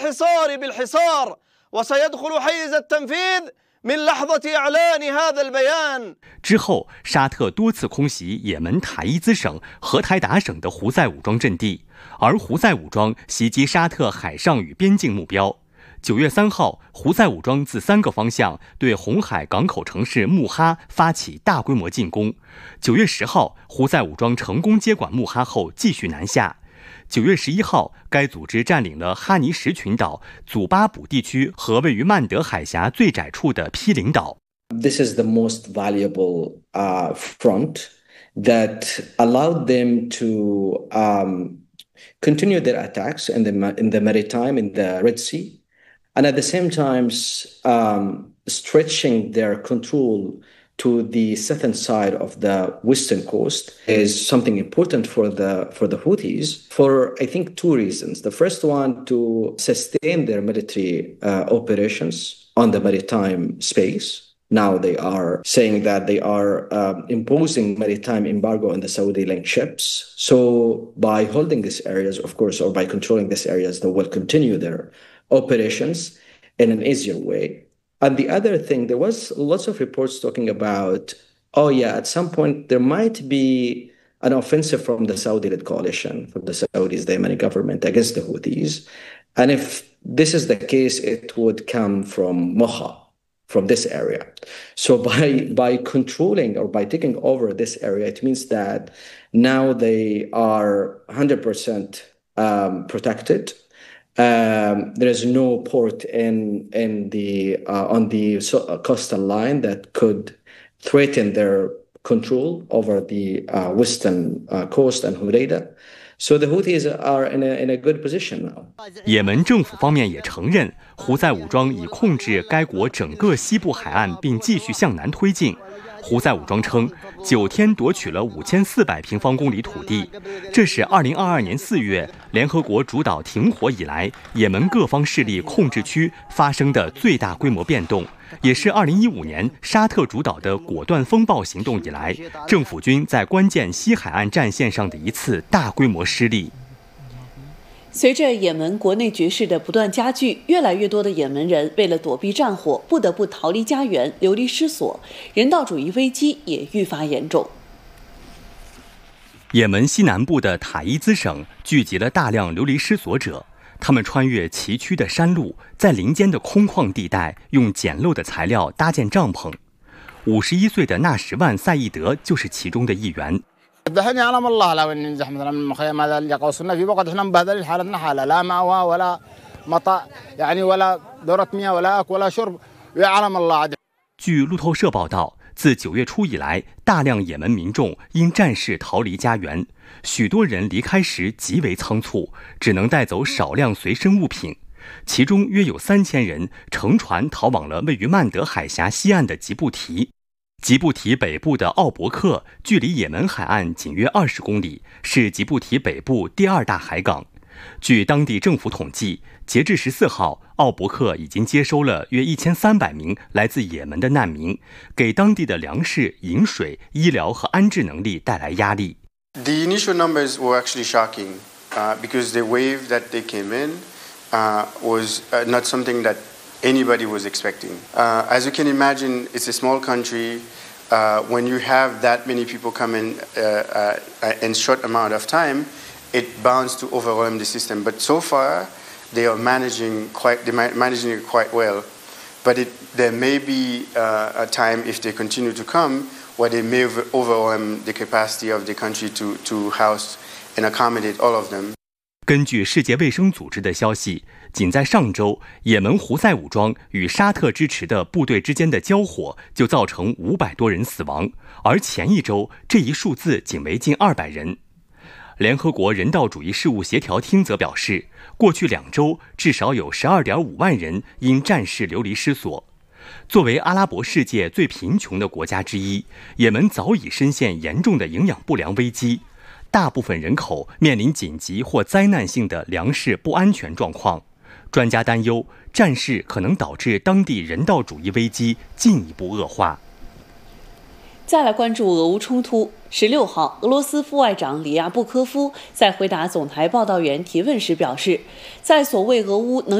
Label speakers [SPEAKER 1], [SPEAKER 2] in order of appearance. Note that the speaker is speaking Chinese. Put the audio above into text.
[SPEAKER 1] الحصار بالحصار وسيدخل حيز التنفيذ من لحظة إعلان هذا البيان。
[SPEAKER 2] 之后，沙特多次空袭也门塔伊兹省和台达省的胡塞武装阵地，而胡塞武装袭击沙特海上与边境目标。9月3号，胡塞武装自3个方向对红海港口城市穆哈发起大规模进攻。9月10号，胡塞武装成功接管穆哈后继续南下。9月11号，该组织占领了哈尼什群岛、祖巴卜地区和位于曼德海峡最窄处的毗邻岛。
[SPEAKER 3] This is the most valuable front that allowed them to continue their attacks in the maritime, in the Red Sea, and at the same time stretching their control to the southern side of the western coast is something important for the Houthis for, I think, 2 reasons. The first one, to sustain their military operations on the maritime space. Now they are saying that they are imposing maritime embargo on the Saudi-linked ships. So by holding these areas, of course, or by controlling these areas, they will continue their operations in an easier way. And the other thing, there was lots of reports talking about, at some point there might be an offensive from the Saudi-led coalition, from the Saudis, the Yemeni government, against the Houthis. And if this is the case, it would come from Mocha, from this area. So by controlling or by taking over this area, it means that now they are 100% protected. There is no port on the coastal line that could threaten their control over the western coast and Hodeida. So the Houthis are in a good position now.
[SPEAKER 2] 也门政府方面也承认，胡塞武装已控制该国整个西部海岸，并继续向南推进。胡塞武装称，9天夺取了5400平方公里土地，这是2022年4月联合国主导停火以来，也门各方势力控制区发生的最大规模变动，也是2015年沙特主导的果断风暴行动以来，政府军在关键西海岸战线上的一次大规模失利。
[SPEAKER 4] 随着也门国内局势的不断加剧，越来越多的也门人为了躲避战火，不得不逃离家园，流离失所，人道主义危机也愈发严重。
[SPEAKER 2] 也门西南部的塔伊兹省聚集了大量流离失所者，他们穿越崎岖的山路，在林间的空旷地带用简陋的材料搭建帐篷。51岁的纳什万·赛义德就是其中的一员。
[SPEAKER 5] ذبحني علم الله لو اني ننزح مثلا من المخيم هذا اللي قوصلنا فيه وقد احنا مبهدلين حالتنا حاله لا مأوى ولا مطاع يعني ولا دورة مياه ولا اكل ولا شرب ويعلم الله。
[SPEAKER 2] 据路透社报道，自9月初以来，大量也门民众因战事逃离家园，许多人离开时极为仓促，只能带走少量随身物品。其中约有3000人乘船逃往了位于曼德海峡西岸的吉布提。吉布提北部的奥伯克距离也门海岸仅约20公里，是吉布提北部第2大海港。据当地政府统计，截至14号，奥伯克已经接收了约1300名来自也门的难民，给当地的粮食、饮水、医疗和安置能力带来压力。
[SPEAKER 6] The initial numbers were actually shocking because the wave that they came in was not something that anybody was expecting. As you can imagine, it's a small country. When you have that many people come in short amount of time, it bounds to overwhelm the system. But so far, they are managing it quite well. But there may be a time if they continue to come where they may overwhelm the capacity of the country to house and accommodate all of them.
[SPEAKER 2] 根据世界卫生组织的消息，仅在上周，也门胡塞武装与沙特支持的部队之间的交火就造成500多人死亡，而前一周这一数字仅为近200人。联合国人道主义事务协调厅则表示，过去2周至少有12.5万人因战事流离失所。作为阿拉伯世界最贫穷的国家之一，也门早已深陷严重的营养不良危机。大部分人口面临紧急或灾难性的粮食不安全状况，专家担忧战事可能导致当地人道主义危机进一步恶化。
[SPEAKER 4] 再来关注俄乌冲突。16号，俄罗斯副外长里亚布科夫在回答总台报道员提问时表示，在所谓俄乌能